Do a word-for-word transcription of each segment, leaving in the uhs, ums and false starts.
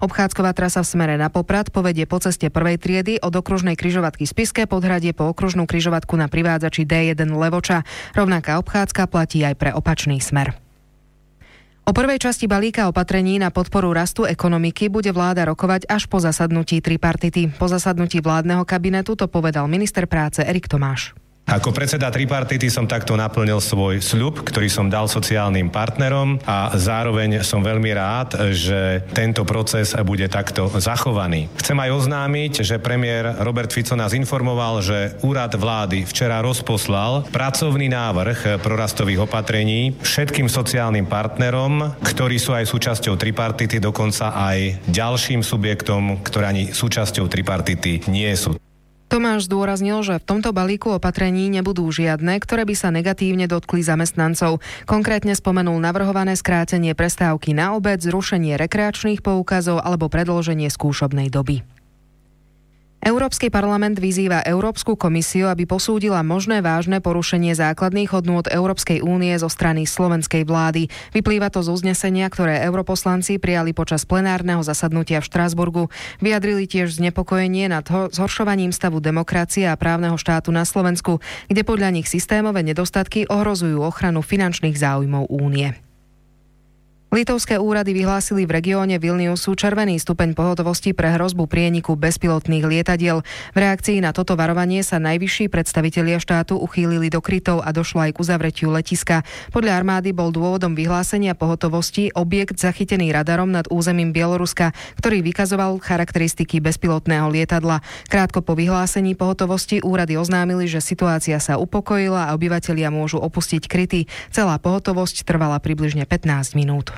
Obchádzková trasa v smere na Poprad povedie po ceste prvej triedy od okružnej križovatky Spišské Podhradie po okružnú križovatku na privádzači dé jeden Levoča. Rovnaká obchádzka platí aj pre opačný smer. O prvej časti balíka opatrení na podporu rastu ekonomiky bude vláda rokovať až po zasadnutí tripartity. Po zasadnutí vládneho kabinetu to povedal minister práce Erik Tomáš. Ako predseda tripartity som takto naplnil svoj sľub, ktorý som dal sociálnym partnerom a zároveň som veľmi rád, že tento proces bude takto zachovaný. Chcem aj oznámiť, že premiér Robert Fico nás informoval, že úrad vlády včera rozposlal pracovný návrh prorastových opatrení všetkým sociálnym partnerom, ktorí sú aj súčasťou tripartity, dokonca aj ďalším subjektom, ktorí ani súčasťou tripartity nie sú. Tomáš zdôraznil, že v tomto balíku opatrení nebudú žiadne, ktoré by sa negatívne dotkli zamestnancov. Konkrétne spomenul navrhované skrátenie prestávky na obed, zrušenie rekreačných poukazov alebo predĺženie skúšobnej doby. Európsky parlament vyzýva Európsku komisiu, aby posúdila možné vážne porušenie základných hodnôt Európskej únie zo strany slovenskej vlády. Vyplýva to z uznesenia, ktoré europoslanci prijali počas plenárneho zasadnutia v Štrasburgu. Vyjadrili tiež znepokojenie nad zhoršovaním stavu demokracie a právneho štátu na Slovensku, kde podľa nich systémové nedostatky ohrozujú ochranu finančných záujmov únie. Litovské úrady vyhlásili v regióne Vilniusu červený stupeň pohotovosti pre hrozbu prieniku bezpilotných lietadiel. V reakcii na toto varovanie sa najvyšší predstavitelia štátu uchýlili do krytov a došlo aj k uzavretiu letiska. Podľa armády bol dôvodom vyhlásenia pohotovosti objekt zachytený radarom nad územím Bieloruska, ktorý vykazoval charakteristiky bezpilotného lietadla. Krátko po vyhlásení pohotovosti úrady oznámili, že situácia sa upokojila a obyvatelia môžu opustiť kryty. Celá pohotovosť trvala približne pätnásť minút.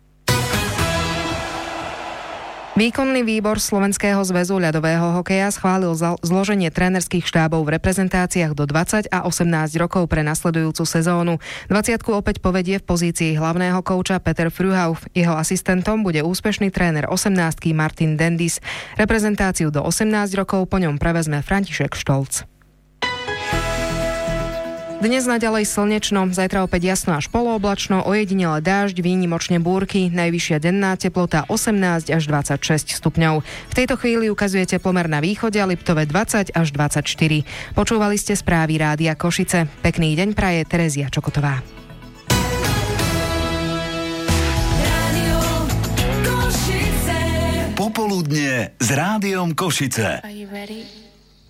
Výkonný výbor Slovenského zväzu ľadového hokeja schválil zloženie trénerských štábov v reprezentáciách do dvadsať a osemnásť rokov pre nasledujúcu sezónu. dvadsiatku opäť povedie v pozícii hlavného kouča Peter Frühauf. Jeho asistentom bude úspešný tréner osemnástky Martin Dendis. Reprezentáciu do osemnásť rokov po ňom prevezme František Štolc. Dnes naďalej slnečno, zajtra opäť jasno až polooblačno, ojedinele dážď, výnimočne búrky, najvyššia denná teplota osemnásť až dvadsaťšesť stupňov. V tejto chvíli ukazuje teplomer na východe a Liptove dvadsať až dvadsaťštyri. Počúvali ste správy Rádia Košice. Pekný deň praje Terezia Čokotová. Popoludnie s Rádiom Košice. Are you ready?